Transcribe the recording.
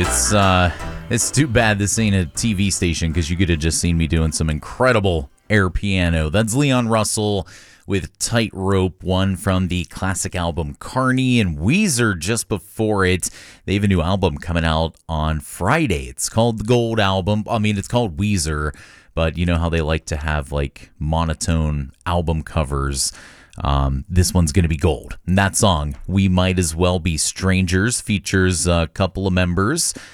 It's too bad this ain't a TV station because you could have just seen me doing some incredible air piano. That's Leon Russell with Tightrope, one from the classic album Carney, and Weezer just before it. They have a new album coming out on Friday. It's called the Gold Album. I mean, it's called Weezer, but you know how they like to have like monotone album covers. This one's going to be gold. And that song, We Might As Well Be Strangers, features a couple of members